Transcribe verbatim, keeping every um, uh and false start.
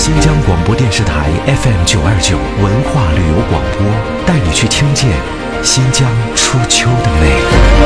新疆广播电视台 F M 九二九文化旅游广播，带你去听见新疆初秋的美。